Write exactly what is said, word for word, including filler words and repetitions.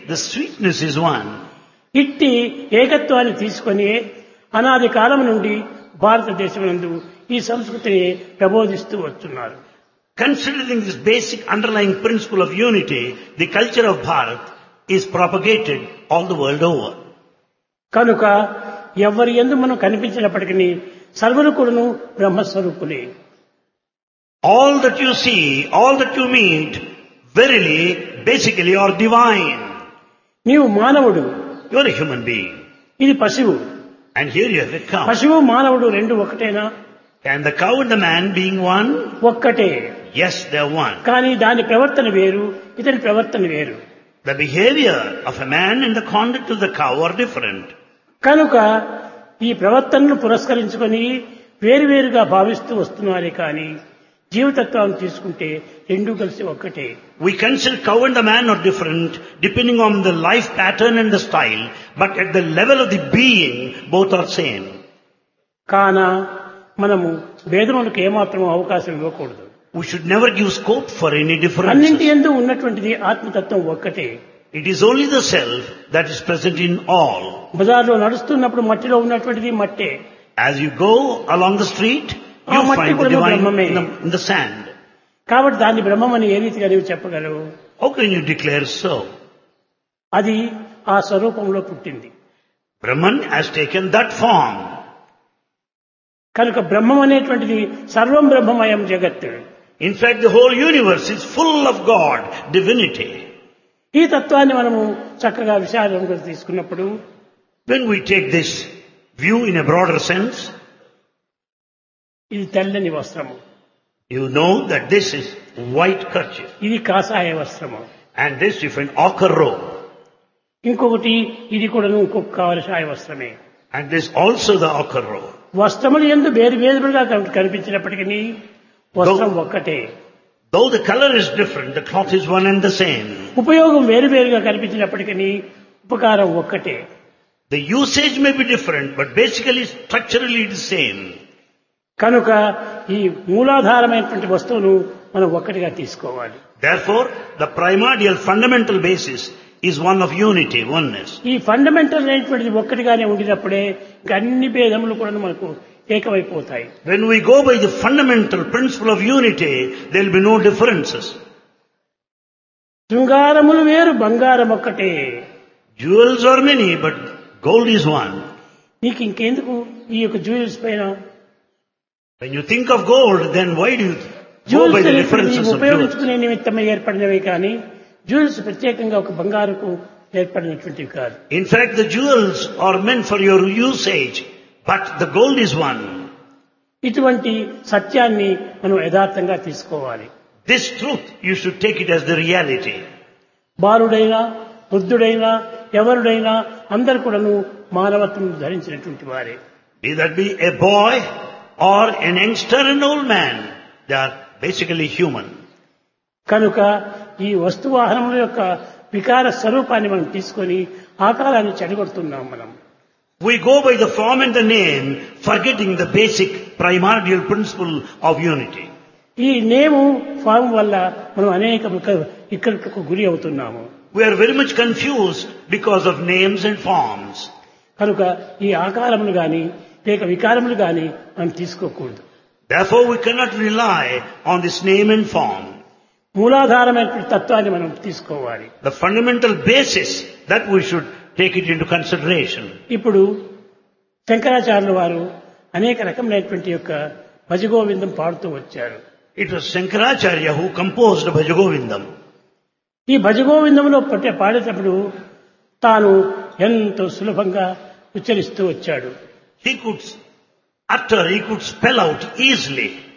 the sweetness is one. ఇట్టి ఏకత్వాన్ని తీసుకొని అనాది కాలం నుండి భారతదేశం నందు ఈ సంస్కృతిని ప్రబోధిస్తూ వస్తున్నారు. Considering this basic underlying principle of unity, the culture of Bharat is propagated all the world over. కనుక ఎవరి యందు మనం కనిపించినప్పటికీ సర్వులు కూడాను బ్రహ్మస్వరూపులే. All that you see, all that you meet, verily, basically are divine. నీవు మానవుడు, You are a human being. ఇది పశువు. And here you have a cow. పశువు మానవుడు రెండు ఒకటేనా? And the cow and the man being one? ఒక్కటే. Yes, they are one. కానీ దాని ప్రవర్తన వేరు, ఇతని ప్రవర్తన వేరు. The behavior of a man and the conduct of the cow are different. కనుక ఈ ప్రవర్తనను పురస్కరించుకొని వేరువేరుగా భావిస్తూ వస్తున్నారే కానీ జీవతత్వాన్ని తీసుకుంటే రెండూ కలిసి ఒక్కటే. We consider cow and the man are different depending on the life pattern and the style, but at the level of the being, both are same. కాన మనము భేదములకు ఏమాత్రం అవకాశం ఇవ్వకూడదు. We should never give scope for any అన్నింటి differences. యందు ఉన్నటువంటిది ఆత్మతత్వం ఒక్కటే. It is only the self that is present in all. బజార్లో నడుస్తున్నప్పుడు మట్టిలో ఉన్నటువంటిది మట్టే. As you go along the street, you ఆ మట్టి find the కూడా divine బ్రహ్మమే. in the, in the sand. కాబట్టి దాన్ని బ్రహ్మమని ఏ రీతిగా నీవు చెప్పగలవు? How can you declare so? అది ఆ స్వరూపంలో పుట్టింది. Brahman has taken that form. కనుక బ్రహ్మం అనేటువంటిది సర్వం బ్రహ్మమయం జగత్. In fact, the whole universe is full of God, divinity. ఈ తత్వాన్ని మనము చక్కగా విశాలంగా తీసుకున్నప్పుడు When we take this view in a broader sense, ఇది తెల్లని వస్త్రము, you know that this is white kerchief ఇది కాషాయ వస్త్రము, and this different ochre robe, ఇంకొకటి ఇది కూడా ఇంకొక కాషాయ వస్త్రమే. and this also the ochre robe. వస్త్రములు యందు వేరు వేరుగా కనిపించినప్పటికీ వస్త్రం ఒక్కటే. Though the color is different, the cloth is one and the same. ఉపయోగం వేరు వేరుగా కనిపించినప్పటికీ ఉపకారం ఒక్కటే. The usage may be different, but basically structurally it is same. కనుక ఈ మూలాధారమైనటువంటి వస్తువును మనం ఒక్కటిగా తీసుకోవాలి. Therefore, the primordial fundamental basis is one of unity, oneness. ఈ ఫండమెంటల్ అయినటువంటిది ఒక్కటిగానే ఉండినప్పుడే ఇంకా అన్ని భేదములు కూడా మనకు ఏకమైపోతాయి. When we go by the fundamental principle of unity, there will be no differences. శృంగారములు వేరు, బంగారం ఒక్కటే. Jewels are many, but gold is one. నీకు ఇంకెందుకు ఈ యొక్క జ్యువెల్స్ పైన? When you think of gold, then why do you go by jewels the అనేవి differences of jewels? ఉపయోగించుకునే నిమిత్తమై ఏర్పడినవి కానీ జ్యువెల్స్ ప్రత్యేకంగా ఒక బంగారుకు ఏర్పడినటువంటివి కాదు. In fact, the jewels are meant for your usage, but the gold is one. ఇటువంటి సత్యాన్ని మనం యథార్థంగా తీసుకోవాలి. This truth, you should take it as the reality. బాలుడైనా వృద్ధుడైనా ఎవరుడైనా అందరు కూడాను మానవత్వం ధరించినటువంటి వారే. Be that be a boy or an youngster and old man, they are basically human. కనుక ఈ వస్తువాహనముల యొక్క వికార స్వరూపాన్ని మనం తీసుకొని ఆకారాన్ని చెడగొడుతున్నాం మనం. We go by the form and the name, forgetting the basic primordial principle of unity. ఈ నేము ఫామ్ వల్ల మనం అనేక ఇక్కడికి గురి అవుతున్నాము. We are very much confused because of names and forms. కనుక ఈ ఆకారములు గాని లేక వికారములు గాని మనం తీసుకోకూడదు. Therefore, we cannot rely on this name and form. మూలాధారమైన తత్వాన్ని మనం తీసుకోవాలి. The fundamental basis that we should take it into consideration. ఇప్పుడు శంకరాచార్యుల వారు అనేక రకమైనటువంటి యొక్క భజగోవిందం పాడుతూ వచ్చారు. It was Shankaracharya who composed Bhajagovindam. ఈ భజగోవిందంలో పట్టే పాడేటప్పుడు తాను ఎంతో సులభంగా ఉచ్చరిస్తూ వచ్చాడు. He could utter, he could spell out easily